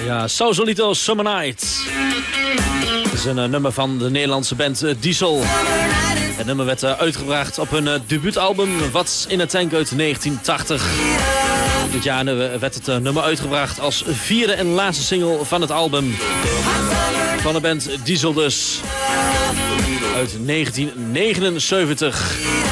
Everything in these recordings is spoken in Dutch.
Ja, Sausalito Summer Night. Dat is een nummer van de Nederlandse band Diesel. Het nummer werd uitgebracht op hun debuutalbum What's in a Tank uit 1980. Dit jaar werd het nummer uitgebracht als vierde en laatste single van het album. Van de band Diesel dus. Uit 1979.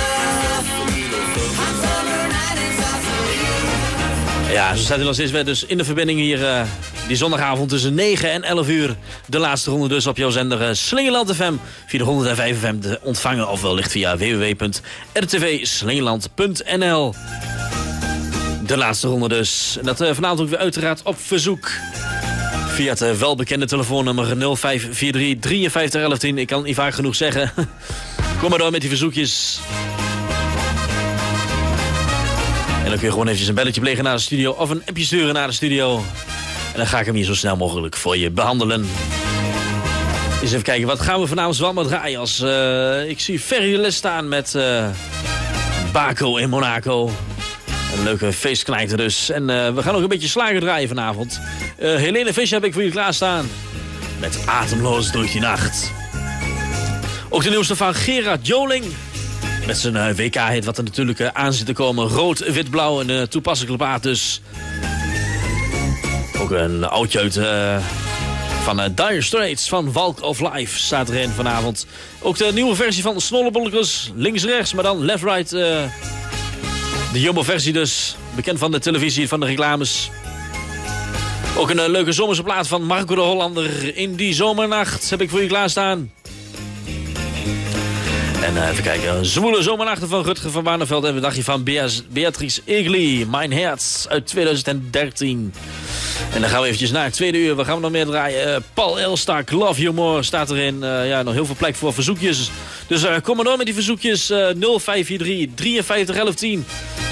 Ja, zo staat hij nog steeds weer dus in de verbinding hier die zondagavond tussen 9 en 11 uur. De laatste ronde dus op jouw zender Slingeland FM. Via de 105 FM te ontvangen of wellicht via www.rtvslingeland.nl. De laatste ronde dus. En dat vanavond ook weer uiteraard op verzoek. Via het welbekende telefoonnummer 0543 53 1110. Ik kan het niet vaak genoeg zeggen. Kom maar door met die verzoekjes. En dan kun je gewoon eventjes een belletje plegen naar de studio of een appje sturen naar de studio. En dan ga ik hem hier zo snel mogelijk voor je behandelen. Eens even kijken, wat gaan we vanavond wel maar draaien als... ik zie Ferry Les staan met Baco in Monaco. Een leuke feestknijter dus. En we gaan nog een beetje slager draaien vanavond. Helene Fischer heb ik voor je klaarstaan. Met Atemloos door die nacht. Ook de nieuwste van Gerard Joling. Met zijn WK-hit wat er natuurlijk aan zit te komen. Rood, wit, blauw en een toepasselijke plaat dus. Ook een oudje uit van Dire Straits van Walk of Life staat erin vanavond. Ook de nieuwe versie van Snollebolletjes. Links-rechts, maar dan left-right. De Jumbo-versie dus. Bekend van de televisie, van de reclames. Ook een leuke zomerse plaat van Marco de Hollander. In die zomernacht heb ik voor je klaarstaan. En even kijken, zwoele zomernachten van Rutger van Barneveld. En een dagje van Beatrice Egli, Mijn Herz uit 2013. En dan gaan we eventjes naar het tweede uur. We gaan nog meer draaien. Paul Elstak, Love You More staat erin. Ja, nog heel veel plek voor verzoekjes. Dus kom maar door met die verzoekjes. 0543 53 1110.